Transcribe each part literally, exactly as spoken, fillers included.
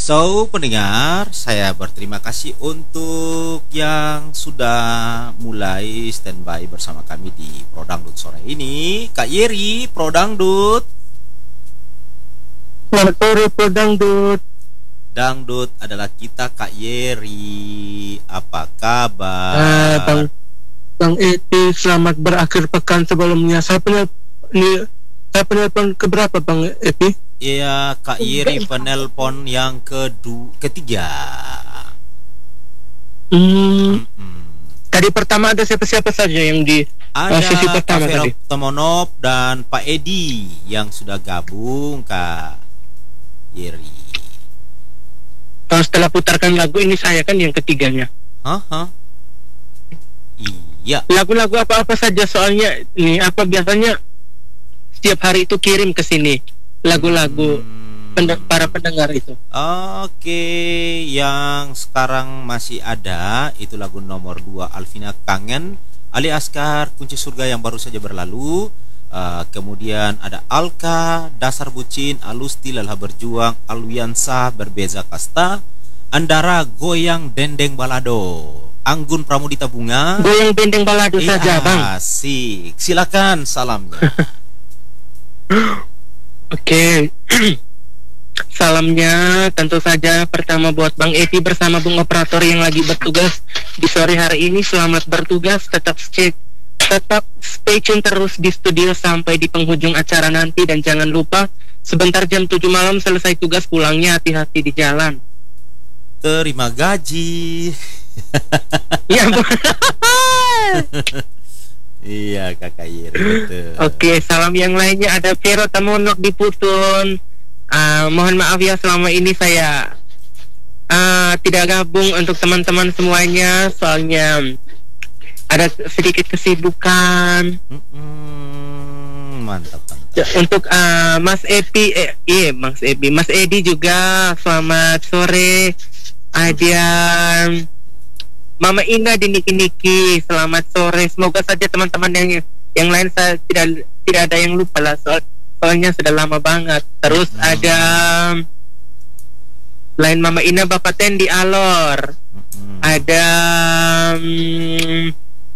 So, pendengar, saya berterima kasih untuk yang sudah mulai standby bersama kami di Prodangdut sore ini. Kak Yeri, Prodangdut. Selamat sore, Dangdut. Dangdut adalah kita, Kak Yeri. Apa Ah, kabar? Bang, Bang Eti, selamat berakhir pekan sebelumnya. Saya penel, ini, saya penelpon keberapa, Bang Eti? Iya, Kak Yeri penelpon yang kedu ketiga. Hmm, Mm-mm. tadi pertama ada siapa-siapa saja yang di uh, sesi Ada Kak pertama Vero tadi? Tomonov dan Pak Edi yang sudah gabung, Kak Yeri. Kalau setelah putarkan lagu ini saya kan yang ketiganya. Hah? Hah? Iya. Lagu-lagu apa-apa saja soalnya ini apa biasanya setiap hari itu kirim ke sini lagu-lagu Hmm. pende- para pendengar itu. Oke, yang sekarang masih ada itu lagu nomor dua Alvina Kangen, Ali Askar Kunci Surga yang baru saja berlalu. Uh, kemudian ada Alka, Dasar Bucin, Alusti Lelah Berjuang, Alwiansa Berbeza Kasta, Andara Goyang Dendeng Balado, Anggun Pramudita Bunga. Goyang bendeng balado Eh, saja, Bang. asik. Silakan salamnya. Oke. Salamnya tentu saja pertama buat Bang Eti bersama Bung Operator yang lagi bertugas di sore hari ini. Selamat bertugas, tetap stay, tetap stay tune terus di studio sampai di penghujung acara nanti. Dan jangan lupa sebentar jam tujuh malam selesai tugas pulangnya, hati-hati di jalan. Terima gaji. Ya, Bu. Iya, Kakak Yeri, betul. Oke, salam yang lainnya ada Vero Tamonok di Putun. Ah, mohon maaf ya selama ini saya ah, tidak gabung untuk teman-teman semuanya soalnya ada sedikit kesibukan. Mm-mm, mantap, mantap. Ya, untuk ah, Mas Epi, eh, iya Mas Epi, Mas Edi juga selamat sore. Ada Mama Ina di Niki Niki, selamat sore. Semoga saja teman-teman yang yang lain saya tidak tidak ada yang lupa lah soal soalnya sudah lama banget. Terus Hmm. ada lain Mama Ina Bapak Ten di Alor. Mm-mm. Ada mm,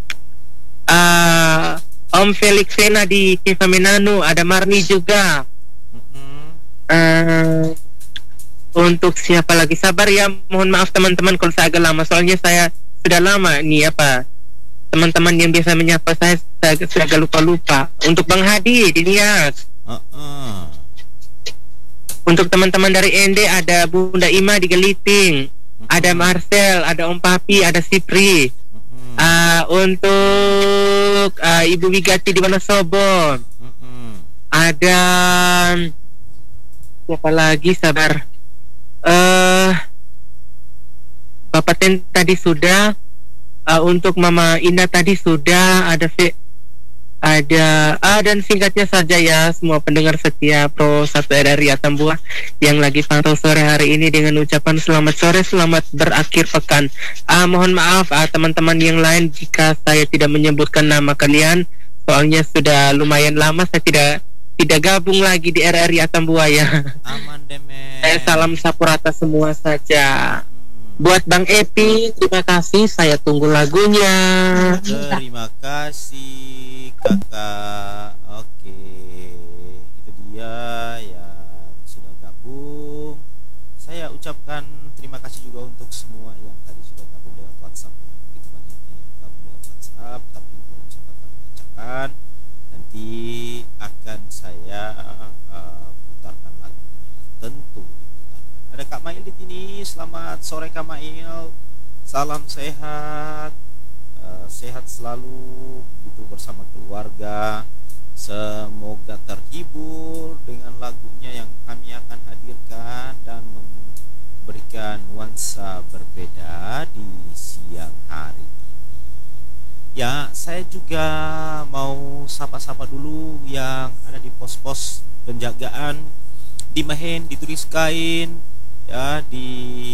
ah, Om Felix Sena di Kifamenanu. Ada Marni juga. Mm-mm. Eh, untuk siapa lagi, sabar ya, mohon maaf teman-teman kalau saya agak lama soalnya saya sudah lama nih apa teman-teman yang biasa menyapa saya saya agak- sudah agak lupa-lupa. Untuk Bang Hadi di Nias, Uh-uh. untuk teman-teman dari N D ada Bunda Ima di Geliting, ada Mm-mm. Marcel, ada Om Papi, ada Sipri. Mm-mm. Ah, untuk ah, Ibu Wigati di Wonosobo, Mm-mm. ada siapa lagi, sabar. Eh Bapak Ten tadi sudah. Uh, untuk Mama Ina tadi sudah. Ada V, ada ah dan singkatnya saja ya semua pendengar setia Pro satu R R I Atambua yang lagi pantau sore hari ini dengan ucapan selamat sore, selamat berakhir pekan. Ah mohon maaf ah, teman-teman yang lain jika saya tidak menyebutkan nama kalian soalnya sudah lumayan lama saya tidak tidak gabung lagi di R R I Atambua ya. Aman deh, men. Saya salam sapurata semua saja. Buat Bang Epi, terima kasih. Saya tunggu lagunya. Terima kasih, Kakak. Oke, itu dia yang sudah gabung. Saya ucapkan terima kasih juga untuk semua yang tadi sudah gabung lewat WhatsApp. Ya. Begitu banyaknya yang gabung lewat WhatsApp, tapi belum sempat kami bacakan. Nanti akan saya uh, putarkan lagunya. Tentu diputarkan. Ada Kak Mail di sini. Selamat sore, Kak Mail. Salam sehat. Uh, sehat selalu begitu bersama keluarga. Semoga terhibur dengan lagunya yang kami akan hadirkan dan memberikan nuansa berbeda di siang hari ini. Ya, saya juga mau sapa-sapa dulu yang ada di pos-pos penjagaan di Mehen, di Turiskain, ya, di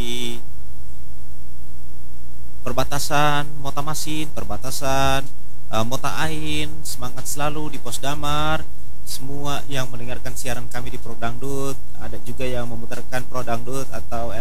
perbatasan Mota Masin, perbatasan uh, Mota Ain. Semangat selalu di Pos Damar. Semua yang mendengarkan siaran kami di Prodangdut, ada juga yang memutarkan Prodangdut atau